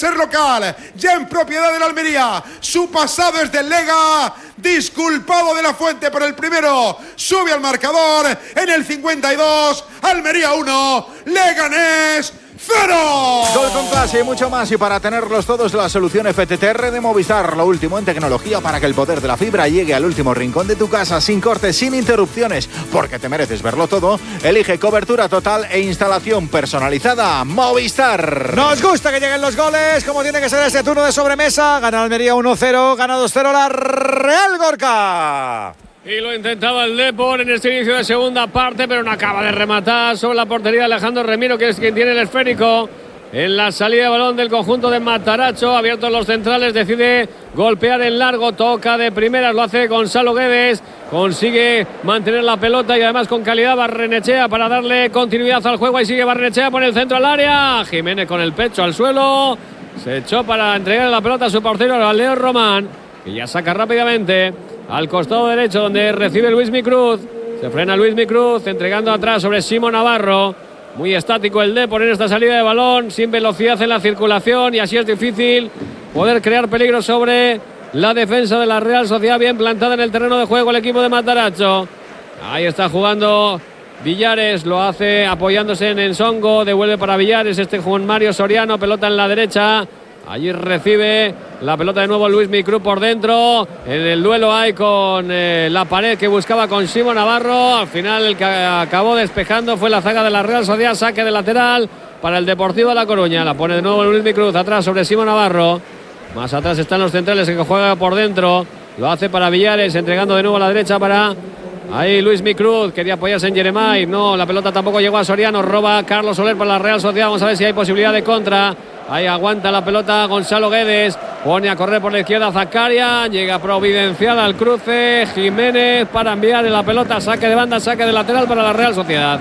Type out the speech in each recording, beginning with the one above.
ser local, ya en propiedad del Almería. Su pasado es del Lega, disculpado de la Fuente por el primero. Sube al marcador en el 52. Almería 1, Leganés 0. Gol con clase y mucho más. Y para tenerlos todos, la solución FTTR de Movistar. Lo último en tecnología para que el poder de la fibra llegue al último rincón de tu casa, sin cortes, sin interrupciones. Porque te mereces verlo todo. Elige cobertura total e instalación personalizada. Movistar. Nos gusta que lleguen los goles, como tiene que ser este turno de sobremesa. Gana Almería 1-0, gana 2-0 la Real Gorka. Y lo intentaba el Depor en este inicio de segunda parte, pero no acaba de rematar sobre la portería de Alejandro Remiro, que es quien tiene el esférico. En la salida de balón del conjunto de Matarazzo, abiertos los centrales, decide golpear en largo, toca de primeras, lo hace Gonzalo Guedes, consigue mantener la pelota y además con calidad Barrenechea para darle continuidad al juego. Ahí sigue Barrenechea por el centro al área, Jiménez con el pecho al suelo, se echó para entregar la pelota a su portero, a Leo Román, que ya saca rápidamente al costado derecho donde recibe Luismi Cruz. Se frena Luismi Cruz entregando atrás sobre Simo Navarro. Muy estático el Depor en esta salida de balón, sin velocidad en la circulación, y así es difícil poder crear peligro sobre la defensa de la Real Sociedad, bien plantada en el terreno de juego el equipo de Matarazzo. Ahí está jugando Villares, lo hace apoyándose en Ensongo, devuelve para Villares este Juan Mario Soriano, pelota en la derecha. Allí recibe la pelota de nuevo Luismi Cruz por dentro. En el duelo hay con la pared que buscaba con Simo Navarro. Al final el que acabó despejando fue la zaga de la Real Sociedad. Saque de lateral para el Deportivo de La Coruña. La pone de nuevo Luismi Cruz atrás sobre Simo Navarro. Más atrás están los centrales que juega por dentro. Lo hace para Villares, entregando de nuevo a la derecha para... Ahí Luismi Cruz, quería apoyarse en Jeremai. No, la pelota tampoco llegó a Soriano. Roba Carlos Soler para la Real Sociedad. Vamos a ver si hay posibilidad de contra. Ahí aguanta la pelota Gonzalo Guedes. Pone a correr por la izquierda Zakaria. Llega providencial al cruce. Jiménez para enviar la pelota. Saque de banda, saque de lateral para la Real Sociedad.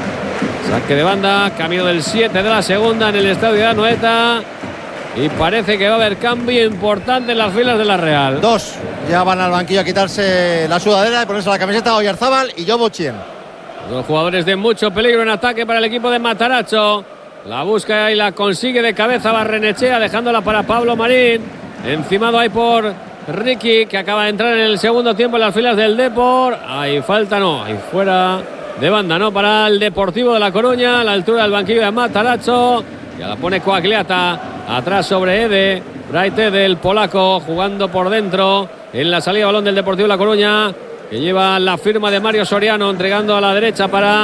Saque de banda, camino del 7 de la segunda en el estadio de Anoeta. Y parece que va a haber cambio importante en las filas de la Real. Dos ya van al banquillo a quitarse la sudadera y ponerse la camiseta. Oyarzábal y Jobo Chien. Dos jugadores de mucho peligro en ataque para el equipo de Matarazzo. La busca y la consigue de cabeza Barrenechea, dejándola para Pablo Marín. Encimado ahí por Ricky, que acaba de entrar en el segundo tiempo en las filas del Depor. Ahí falta, no, ahí fuera de banda, no, para el Deportivo de La Coruña, a la altura del banquillo de Matarazzo. Ya la pone Coagliata, atrás sobre Ede. Braite del polaco, jugando por dentro. En la salida de balón del Deportivo de La Coruña, que lleva la firma de Mario Soriano, entregando a la derecha para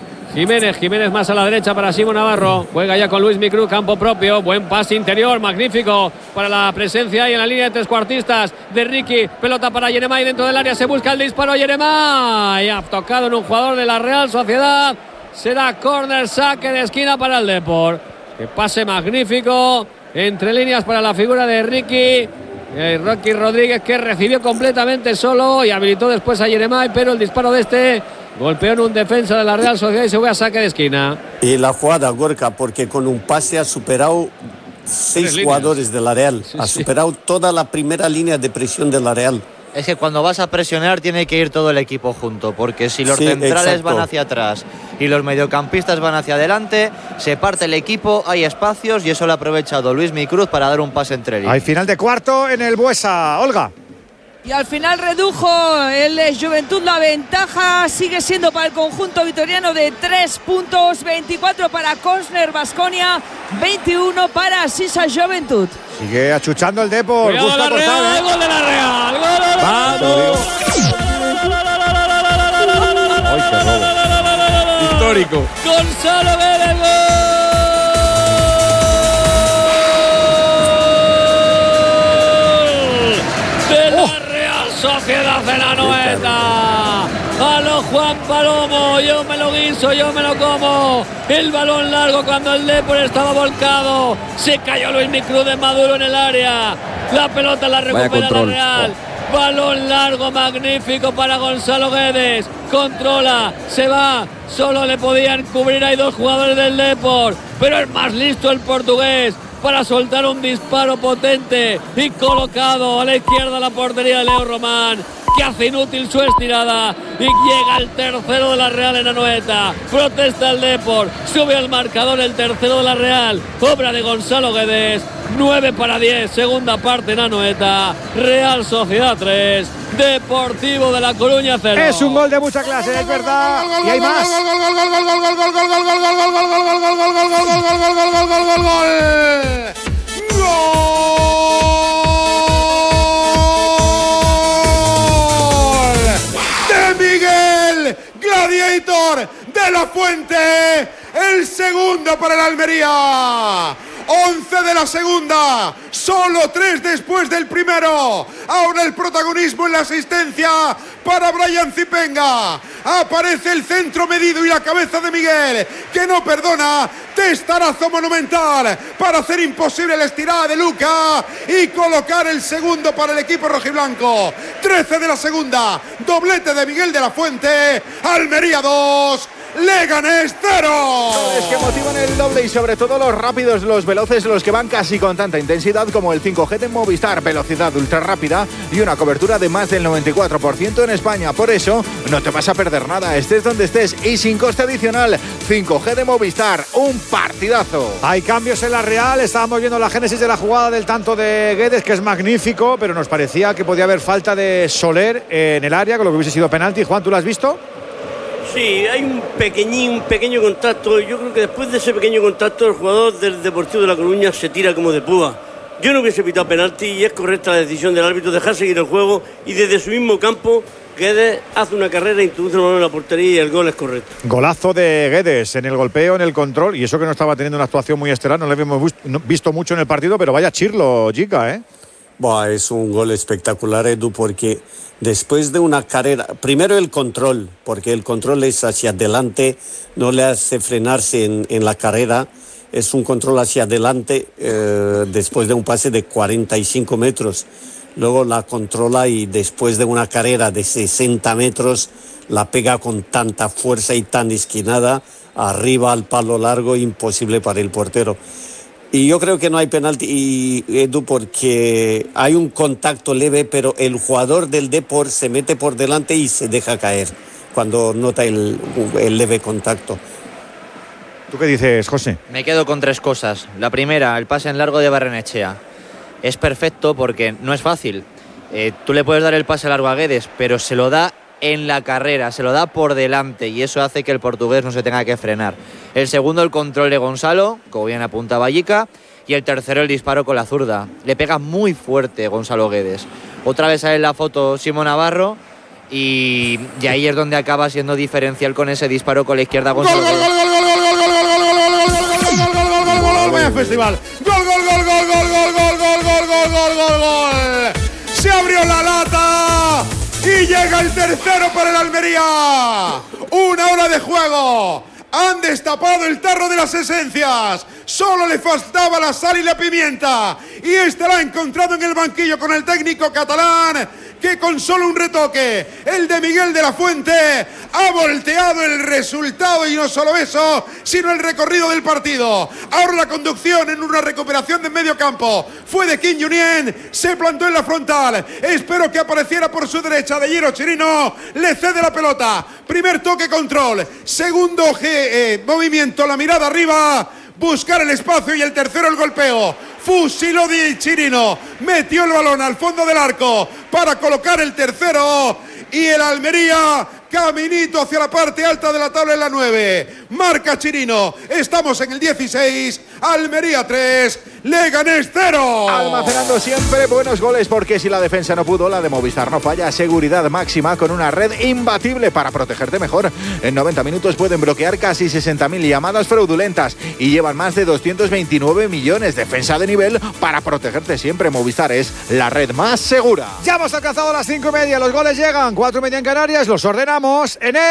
Jiménez más a la derecha para Simo Navarro. Juega ya con Luismi Cruz, campo propio. Buen pase interior, magnífico para la presencia ahí en la línea de trescuartistas de Ricky. Pelota para Jeremai dentro del área, se busca el disparo. Jeremai ha tocado en un jugador de la Real Sociedad. Será córner, saque de esquina para el Depor. Que pase magnífico entre líneas para la figura de Ricky. Rocky Rodríguez, que recibió completamente solo y habilitó después a Jeremai, pero el disparo de este golpeó en un defensa de la Real Sociedad y se fue a saque de esquina. Y la jugada, Gorka, porque con un pase ha superado 6 jugadores de la Real. Sí, ha superado toda la primera línea de presión de la Real. Es que cuando vas a presionar tiene que ir todo el equipo junto, porque si los centrales exacto. van hacia atrás y los mediocampistas van hacia adelante, se parte el equipo, hay espacios y eso lo ha aprovechado Luismi Cruz para dar un pase entre líneas. Hay final de cuarto en el Buesa. Olga. Y al final redujo el Juventud la ventaja, sigue siendo para el conjunto vitoriano de 3 puntos, 24 para Cosner Baskonia, 21 para Sisa Juventud. Sigue achuchando el Depor. Cuidado la Real, gol de la Real. ¡Vamos! ¡Ay, qué robo! Histórico. Gonzalo Guedes, gol de la Real Sociedad de la Anoeta. A lo Juan Palomo, yo me lo guiso, yo me lo como. El balón largo cuando el Depor estaba volcado. Se cayó Luismi Cruz de Maduro en el área. La pelota la recupera la Real. Balón largo, magnífico para Gonzalo Guedes. Controla, se va. Solo le podían cubrir, hay 2 jugadores del Depor. Pero es más listo el portugués para soltar un disparo potente y colocado a la izquierda de la portería de Leo Román, que hace inútil su estirada y llega el tercero de la Real en Anoeta. Protesta el Depor, sube al marcador el tercero de la Real, obra de Gonzalo Guedes. 9-10, segunda parte en Anoeta. Real Sociedad 3, Deportivo de La Coruña 0. Es un gol de mucha clase, es verdad. Y hay más. Gladiator de la Fuente, el segundo para el Almería. 11 de la segunda, solo 3 después del primero. Ahora el protagonismo en la asistencia para Brian Zipenga. Aparece el centro medido y la cabeza de Miguel, que no perdona. Testarazo monumental para hacer imposible la estirada de Luca y colocar el segundo para el equipo rojiblanco. 13 de la segunda, doblete de Miguel de la Fuente. Almería 2, Leganés 0. Goles que motivan el doble y sobre todo los rápidos, los veloces, los que van casi con tanta intensidad como el 5G de Movistar, velocidad ultra rápida y una cobertura de más del 94% en España. Por eso no te vas a perder nada, estés donde estés y sin coste adicional. 5G de Movistar, un partidazo. Hay cambios en la Real, estábamos viendo la génesis de la jugada del tanto de Guedes, que es magnífico, pero nos parecía que podía haber falta de Soler en el área, con lo que hubiese sido penalti. Juan, ¿tú lo has visto? Sí, hay un pequeño contacto. Yo creo que después de ese pequeño contacto el jugador del Deportivo de La Coruña se tira como de púa. Yo no hubiese pitado penalti y es correcta la decisión del árbitro dejar seguir el juego y desde su mismo campo Guedes hace una carrera, introduce el balón en la portería y el gol es correcto. Golazo de Guedes en el golpeo, en el control, y eso que no estaba teniendo una actuación muy estelar, no le habíamos visto mucho en el partido, pero vaya chirlo, chica, ¿eh? Buah, es un gol espectacular, Edu, porque después de una carrera, primero el control, porque el control es hacia adelante, no le hace frenarse en la carrera, es un control hacia adelante después de un pase de 45 metros. Luego la controla y después de una carrera de 60 metros la pega con tanta fuerza y tan esquinada arriba al palo largo, imposible para el portero. Y yo creo que no hay penalti, Edu, porque hay un contacto leve, pero el jugador del Depor se mete por delante y se deja caer cuando nota el leve contacto. ¿Tú qué dices, José? Me quedo con 3 cosas. La primera, el pase en largo de Barrenechea. Es perfecto porque no es fácil. Tú le puedes dar el pase largo a Guedes, pero se lo da en la carrera, se lo da por delante y eso hace que el portugués no se tenga que frenar. El segundo, el control de Gonzalo, como bien apunta Vallica, y el tercero, el disparo con la zurda. Le pega muy fuerte Gonzalo Guedes. Otra vez sale en la foto Simón Navarro y ahí es donde acaba siendo diferencial con ese disparo con la izquierda Gonzalo Guedes. Vaya festival. Gol. Se abrió la lata y llega el tercero para el Almería. 1 hora de juego. Han destapado el tarro de las esencias. Solo le faltaba la sal y la pimienta. Y este la ha encontrado en el banquillo con el técnico catalán, que con solo un retoque, el de Miguel de la Fuente, ha volteado el resultado y no solo eso, sino el recorrido del partido. Ahora la conducción en una recuperación de medio campo fue de Kim Junien, se plantó en la frontal, espero que apareciera por su derecha de Giro Chirino, le cede la pelota, primer toque control, segundo movimiento, la mirada arriba, buscar el espacio y el tercero el golpeo. Fusiló de Chirino, metió el balón al fondo del arco para colocar el tercero y el Almería caminito hacia la parte alta de la tabla en la 9. Marca Chirino, estamos en el 16, Almería 3, Leganés 0. Almacenando siempre buenos goles porque si la defensa no pudo, la de Movistar no falla. Seguridad máxima con una red imbatible para protegerte mejor. En 90 minutos pueden bloquear casi 60.000 llamadas fraudulentas y llevan más de 229 millones. Defensa de nivel para protegerte siempre. Movistar es la red más segura. Ya hemos alcanzado las 5:30, los goles llegan, 4:30 en Canarias, los ordenamos en el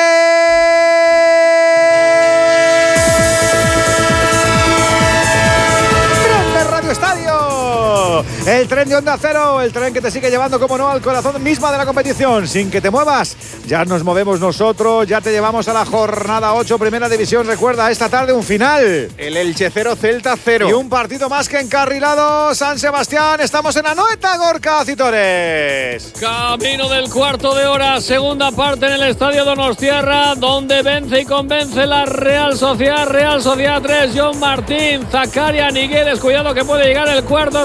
Radio Estadio. Exacto. El tren de Onda Cero, el tren que te sigue llevando, como no, al corazón misma de la competición, sin que te muevas. Ya nos movemos nosotros, ya te llevamos a la jornada 8, Primera División. Recuerda, esta tarde un final. El Elche 0, Celta 0. Y un partido más que encarrilado. San Sebastián, estamos en Anoeta, Gorka Citores. Camino del cuarto de hora, segunda parte en el estadio Donostiarra, donde vence y convence la Real Sociedad 3, John Martín, Zakaria, Niguedes, cuidado que puede llegar el cuarto.